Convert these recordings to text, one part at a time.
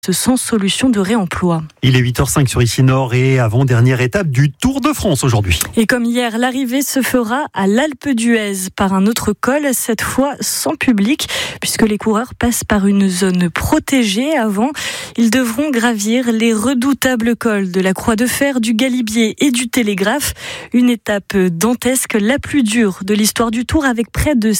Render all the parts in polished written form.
sans solution de réemploi. Il est 8h05 sur Ici Nord et avant-dernière étape du Tour de France aujourd'hui. Et comme hier, l'arrivée se fera à l'Alpe d'Huez par un autre col, cette fois sans public, puisque les coureurs passent par une zone protégée. Avant, ils devront gravir les redoutables cols de la Croix de Fer, du Galibier et du Télégraphe. Une étape dantesque, la plus dure de l'histoire du Tour, avec près de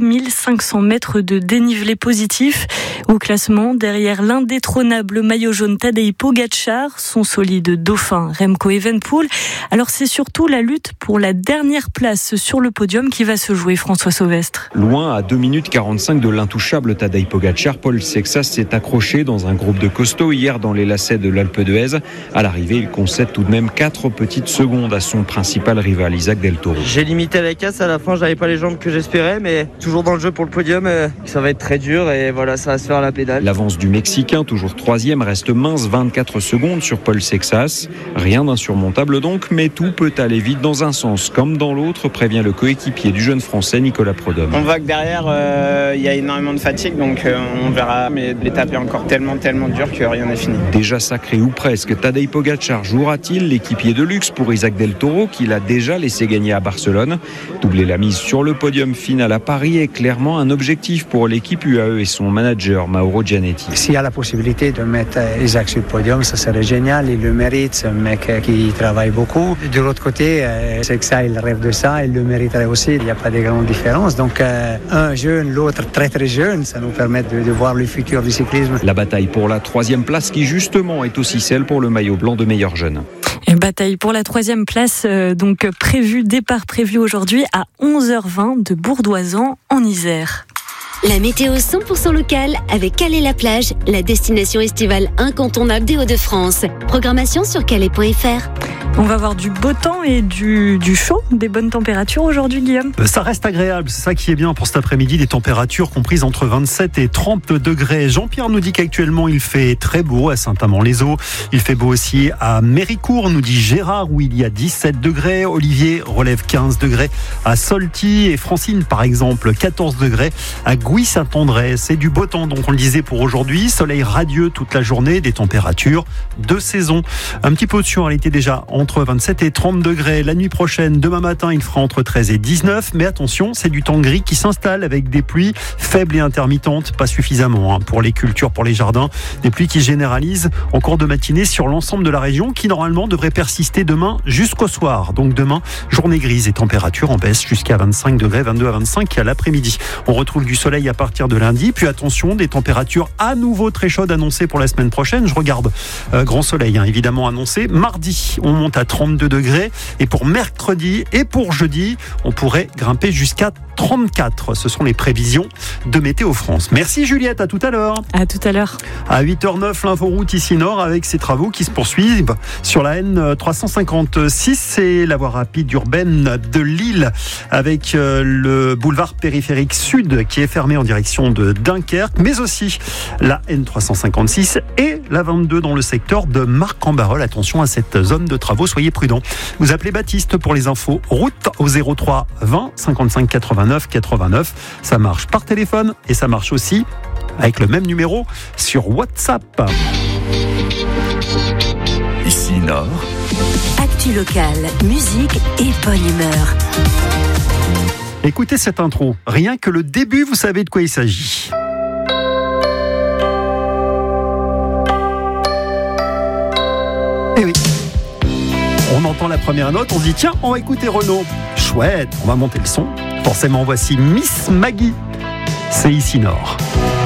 5500 mètres de dénivelé positif. Au classement, derrière l'indétrônable maillot jaune Tadej Pogačar, son solide dauphin Remco Evenepoel. Alors c'est surtout la lutte pour la dernière place sur le podium qui va se jouer, François Sauvestre. Loin à 2 minutes 45 de l'intouchable Tadej Pogačar, Paul Sexas s'est accroché dans un groupe de costauds hier dans les lacets de l'Alpe d'Huez. À l'arrivée, il concède tout de même 4 petites secondes à son principal rival, Isaac Del Toro. J'ai limité la casse à la fin, j'avais pas les jambes que j'espérais, mais toujours dans le jeu pour le podium, ça va être très dur et voilà, ça va se faire à la pédale. L'avance du Mexicain, toujours 3e, reste mince, 24 secondes sur Paul Sexas. Rien d'insurmontable donc, mais tout peut aller vite dans un sens comme dans l'autre, prévient le coéquipier du jeune Français Nicolas Prudhomme. On voit que derrière, il y a énormément de fatigue, donc on verra, mais l'étape est encore tellement dure que rien n'est fini. Déjà sacré ou presque, Tadej Pogačar jouera-t-il l'équipier de luxe pour Isaac Del Toro, qui l'a déjà laissé gagner à Barcelone? Doubler la mise sur le podium final à Paris est clairement un objectif pour l'équipe UAE et son manager Mauro Gianetti. S'il y a la possibilité de mettre Isaac sur le podium, ça serait génial, il le mérite, c'est un mec qui travaille beaucoup. De l'autre côté, c'est que ça, il rêve de ça, il le mériterait aussi, il n'y a pas de grande différence. Donc un jeune, l'autre très très jeune, ça nous permet de voir le futur du cyclisme. La bataille pour la 3e place qui justement est aussi celle pour le maillot blanc de meilleur jeune. Et bataille pour la 3e place, donc départ prévu aujourd'hui à 11h20 de Bourdoisan en Isère. La météo 100% locale avec Calais-la-Plage, la destination estivale incontournable des Hauts-de-France. Programmation sur calais.fr. On va avoir du beau temps et du chaud, des bonnes températures aujourd'hui, Guillaume. Ça reste agréable, c'est ça qui est bien pour cet après-midi, des températures comprises entre 27 et 30 degrés. Jean-Pierre nous dit qu'actuellement il fait très beau à Saint-Amand-les-Eaux. Il fait beau aussi à Méricourt, nous dit Gérard, où il y a 17 degrés. Olivier relève 15 degrés à Solty et Francine, par exemple, 14 degrés à Gouy-Saint-André. C'est du beau temps, donc on le disait pour aujourd'hui. Soleil radieux toute la journée, des températures de saison. Un petit peu au-dessus en réalité déjà, entre 27 et 30 degrés. La nuit prochaine, demain matin, il fera entre 13 et 19. Mais attention, c'est du temps gris qui s'installe avec des pluies faibles et intermittentes, pas suffisamment pour les cultures, pour les jardins. Des pluies qui généralisent en cours de matinée sur l'ensemble de la région, qui normalement devrait persister demain jusqu'au soir. Donc demain, journée grise et température en baisse jusqu'à 25 degrés, 22 à 25 à l'après-midi. On retrouve du soleil à partir de lundi. Puis attention, des températures à nouveau très chaudes annoncées pour la semaine prochaine. Je regarde, grand soleil évidemment annoncé. Mardi, on monte à 32 degrés. Et pour mercredi et pour jeudi, on pourrait grimper jusqu'à 34. Ce sont les prévisions de Météo France. Merci Juliette, à tout à l'heure. À tout à l'heure. À 8h09, l'inforoute ici Nord avec ses travaux qui se poursuivent sur la N356. C'est la voie rapide urbaine de Lille avec le boulevard périphérique sud qui est fermé en direction de Dunkerque, mais aussi la N356 et la 22 dans le secteur de Marc-en-Barœul. Attention à cette zone de travaux, soyez prudents. Vous appelez Baptiste pour les infos route au 03 20 55 89 89. Ça marche par téléphone et ça marche aussi avec le même numéro sur WhatsApp. Ici Nord. Actu locale, musique et bonne humeur. Écoutez cette intro. Rien que le début, vous savez de quoi il s'agit. Eh oui. On entend la première note, on se dit tiens, on va écouter Renaud. Chouette, on va monter le son. Forcément, voici Miss Maggie. C'est Ici Nord.